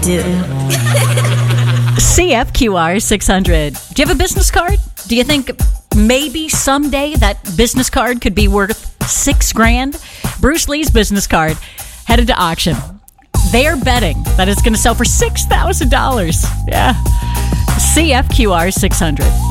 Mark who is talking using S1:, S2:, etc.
S1: do.
S2: CFQR 600. Do you have a business card? Do you think maybe someday that business card could be worth $6,000? Bruce Lee's business card headed to auction. They're betting that it's going to sell for $6,000. Yeah. CFQR 600.